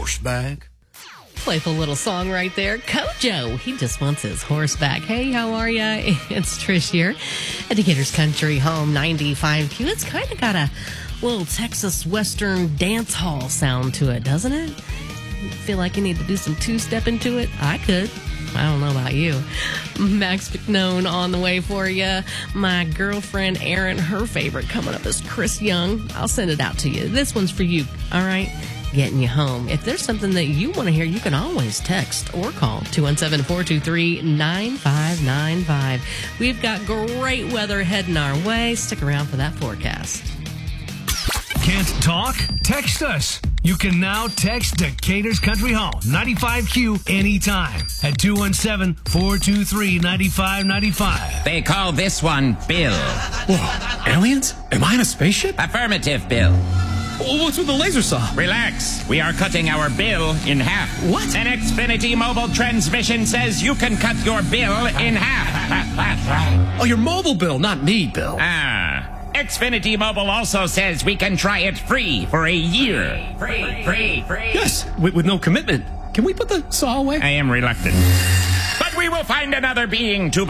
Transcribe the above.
horseback. Playful little song right there. Kojo, he just wants his horse back. Hey, how are ya? It's Trish here at Decatur's Country Home 95Q. It's kind of got a little Texas Western dance hall sound to it, doesn't it? Feel like you need to do some two-step into it? I could. I don't know about you. Max McKnone on the way for you. My girlfriend Erin, her favorite coming up is Chris Young. I'll send it out to you. This one's for you, all right? Getting you home. If there's something that you want to hear, you can always text or call 217-423-9595. We've got great weather heading our way. Stick around for that forecast. Can't talk? Text us. You can now text Decatur's Country Home 95Q anytime at 217-423-9595. They call this one Bill. Whoa, aliens? Am I in a spaceship? Affirmative, Bill. What's with the laser saw? Relax. We are cutting our bill in half. What? An Xfinity mobile transmission says you can cut your bill in half. Oh, your mobile bill, not me, Bill. Xfinity Mobile also says we can try it free for a year. Free. Yes, with no commitment. Can we put the saw away? I am reluctant. But we will find another being to